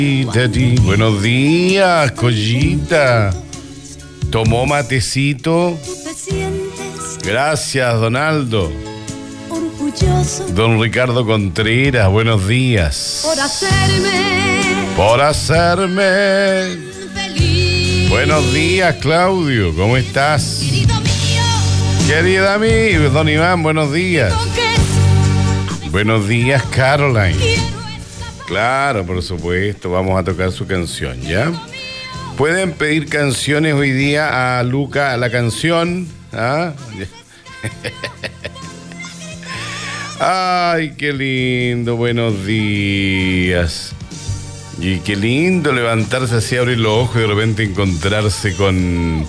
Buenos días, Collita. ¿Tomó matecito? Gracias, Donaldo. Don Ricardo Contreras, buenos días. Por hacerme feliz. Buenos días, Claudio, ¿cómo estás? Querida amiga, don Iván, buenos días. Buenos días, Caroline. Claro, por supuesto, vamos a tocar su canción, ¿ya? Pueden pedir canciones hoy día a Luca, la canción. ¿Ah? Ay, qué lindo, buenos días. Y qué lindo levantarse así, abrir los ojos y de repente encontrarse con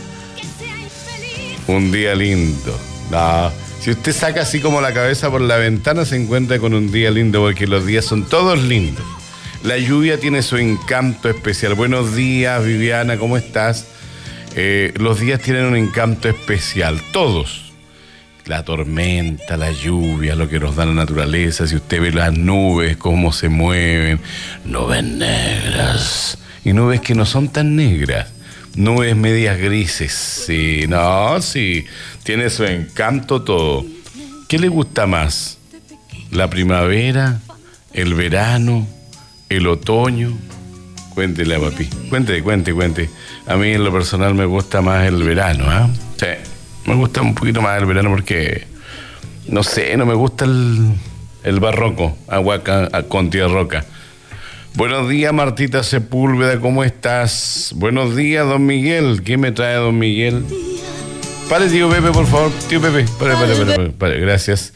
un día lindo. No, si usted saca así como la cabeza por la ventana, se encuentra con un día lindo, porque los días son todos lindos. La lluvia tiene su encanto especial. Buenos días, Viviana, ¿cómo estás? Los días tienen un encanto especial, todos. La tormenta, la lluvia, lo que nos da la naturaleza. Si usted ve las nubes, cómo se mueven, nubes negras y nubes que no son tan negras, nubes medias grises. Sí, no, sí, tiene su encanto todo. ¿Qué le gusta más? ¿La primavera? ¿El verano? ¿El otoño? Cuéntele, papi. Cuente. A mí en lo personal me gusta más el verano, ¿ah? Sí, me gusta un poquito más el verano porque, no sé, no me gusta el barroco, agua con tierroca. Buenos días, Martita Sepúlveda, ¿cómo estás? Buenos días, don Miguel. ¿Qué me trae don Miguel? Pare, tío Pepe, por favor. Tío Pepe, pare. Gracias.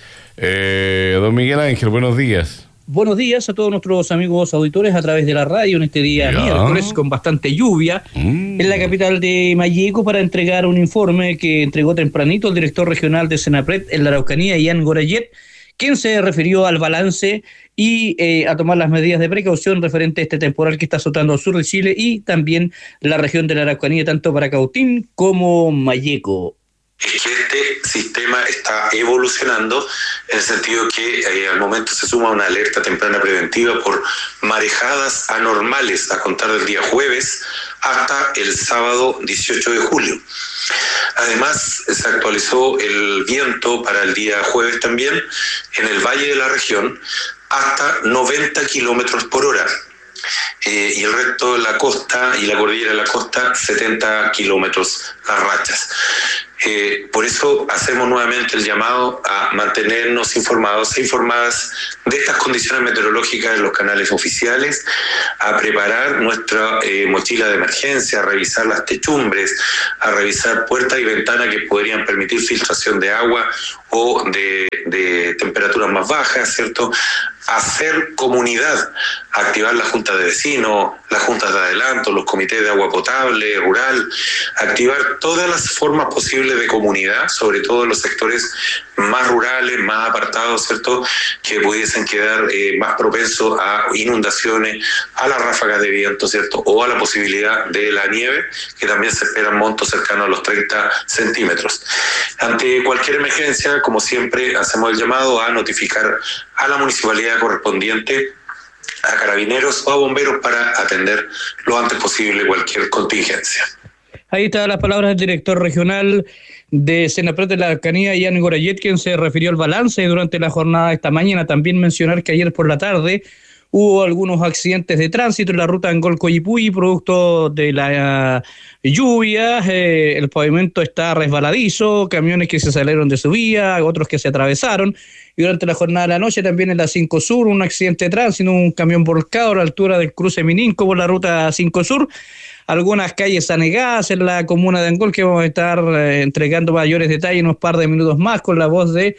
Don Miguel Ángel, buenos días. Buenos días a todos nuestros amigos auditores a través de la radio en este día miércoles con bastante lluvia en la capital de Malleco, para entregar un informe que entregó tempranito el director regional de Senapred en la Araucanía, Ian Gorayet, quien se refirió al balance y a tomar las medidas de precaución referente a este temporal que está azotando al sur de Chile y también la región de la Araucanía, tanto para Cautín como Malleco. Es que este sistema está evolucionando en el sentido que al momento se suma una alerta temprana preventiva por marejadas anormales a contar del día jueves hasta el sábado 18 de julio. Además, se actualizó el viento para el día jueves también en el valle de la región hasta 90 kilómetros por hora. Y el resto de la costa y la cordillera de la costa 70 kilómetros las rachas. Por eso hacemos nuevamente el llamado a mantenernos informados e informadas de estas condiciones meteorológicas en los canales oficiales, a preparar nuestra mochila de emergencia, a revisar las techumbres, a revisar puertas y ventanas que podrían permitir filtración de agua o de temperaturas más bajas, ¿cierto? Hacer comunidad, activar la junta de vecinos, las juntas de adelanto, los comités de agua potable, rural, activar todas las formas posibles de comunidad, sobre todo en los sectores más rurales, más apartados, ¿cierto?, que pudiesen quedar más propensos a inundaciones, a las ráfagas de viento, ¿cierto?, o a la posibilidad de la nieve, que también se esperan montos cercanos a los 30 centímetros. Ante cualquier emergencia, como siempre, hacemos el llamado a notificar a la municipalidad correspondiente, a carabineros o a bomberos para atender lo antes posible cualquier contingencia. Ahí están las palabras del director regional de Senapred de la Araucanía, Ian Gorayet, quien se refirió al balance durante la jornada de esta mañana. También mencionar que ayer por la tarde hubo algunos accidentes de tránsito en la ruta Angol-Coyipulli, producto de la lluvia. El pavimento está resbaladizo, camiones que se salieron de su vía, otros que se atravesaron. Y durante la jornada de la noche también en la 5 Sur, un accidente de tránsito, un camión volcado a la altura del cruce Mininco por la ruta 5 Sur. Algunas calles anegadas en la comuna de Angol, que vamos a estar entregando mayores detalles en unos par de minutos más con la voz de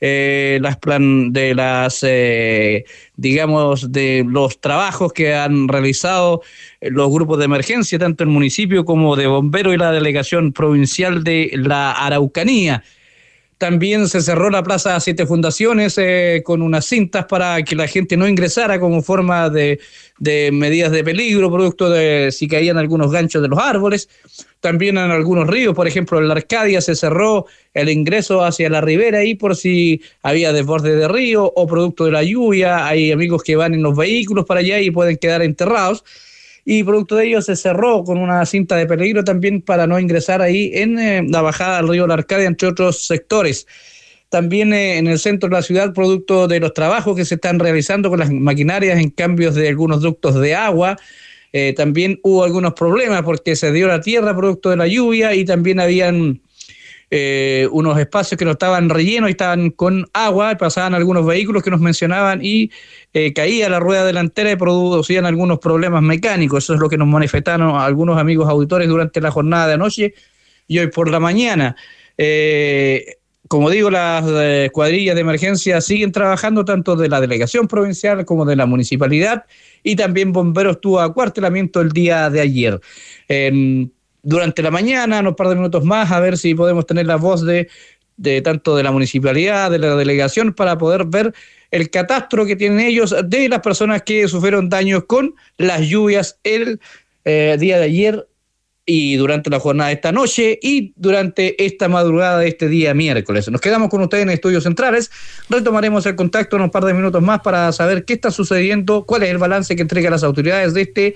de los trabajos que han realizado los grupos de emergencia, tanto el municipio como de bomberos y la delegación provincial de la Araucanía. También se cerró la Plaza Siete Fundaciones con unas cintas para que la gente no ingresara como forma de medidas de peligro, producto de si caían algunos ganchos de los árboles. También en algunos ríos, por ejemplo en la Arcadia se cerró el ingreso hacia la ribera ahí por si había desborde de río o producto de la lluvia. Hay amigos que van en los vehículos para allá y pueden quedar enterrados. Y producto de ello se cerró con una cinta de peligro también para no ingresar ahí en la bajada del río La Arcadia, entre otros sectores. También en el centro de la ciudad, producto de los trabajos que se están realizando con las maquinarias en cambios de algunos ductos de agua, también hubo algunos problemas porque se dio la tierra producto de la lluvia y también habían unos espacios que no estaban rellenos y estaban con agua, pasaban algunos vehículos que nos mencionaban y caía la rueda delantera y producían algunos problemas mecánicos. Eso es lo que nos manifestaron algunos amigos auditores durante la jornada de anoche y hoy por la mañana. Como digo, las cuadrillas de emergencia siguen trabajando tanto de la delegación provincial como de la municipalidad y también Bomberos tuvo acuartelamiento el día de ayer. Durante la mañana, en un par de minutos más, a ver si podemos tener la voz de tanto de la municipalidad, de la delegación, para poder ver el catastro que tienen ellos de las personas que sufrieron daños con las lluvias el día de ayer y durante la jornada de esta noche y durante esta madrugada de este día miércoles. Nos quedamos con ustedes en Estudios Centrales, retomaremos el contacto en un par de minutos más para saber qué está sucediendo, cuál es el balance que entregan las autoridades de este,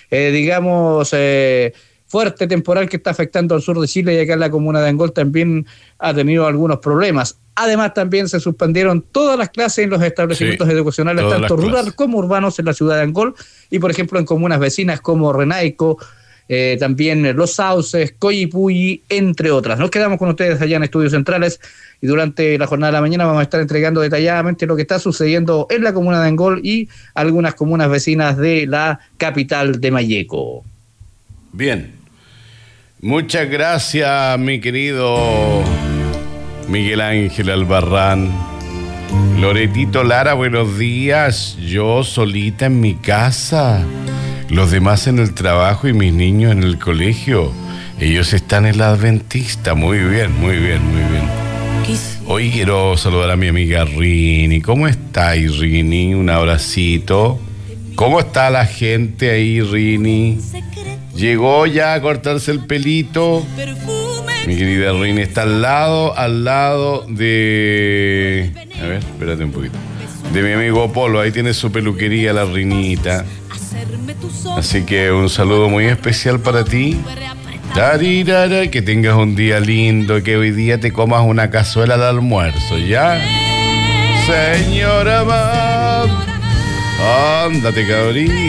fuerte temporal que está afectando al sur de Chile y acá en la comuna de Angol también ha tenido algunos problemas. Además también se suspendieron todas las clases en los establecimientos educacionales, tanto rural como urbanos en la ciudad de Angol y por ejemplo en comunas vecinas como Renaico, también Los Sauces, Coyipulli, entre otras. Nos quedamos con ustedes allá en Estudios Centrales y durante la jornada de la mañana vamos a estar entregando detalladamente lo que está sucediendo en la comuna de Angol y algunas comunas vecinas de la capital de Malleco. Bien, muchas gracias mi querido Miguel Ángel Albarrán. Loretito Lara, buenos días. Yo solita en mi casa, los demás en el trabajo y mis niños en el colegio. Ellos están en la Adventista. Muy bien, muy bien, muy bien. Hoy quiero saludar a mi amiga Rini. ¿Cómo estáis, Rini? Un abracito. ¿Cómo está la gente ahí, Rini? ¿Llegó ya a cortarse el pelito? Mi querida Rini está al lado de... A ver, espérate un poquito. De mi amigo Polo, ahí tiene su peluquería, la Rinita. Así que un saludo muy especial para ti. Que tengas un día lindo, que hoy día te comas una cazuela de almuerzo, ¿ya? Señora, ándate, cabrín.